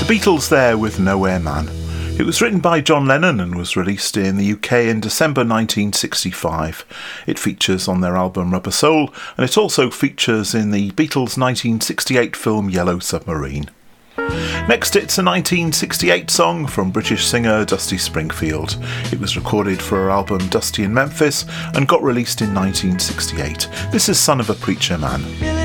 Beatles there with Nowhere Man. It was written by John Lennon and was released in the UK in December 1965. It features on their album Rubber Soul, and it also features in the Beatles' 1968 film Yellow Submarine. Next, it's a 1968 song from British singer Dusty Springfield. It was recorded for her album Dusty in Memphis and got released in 1968. This is Son of a Preacher Man.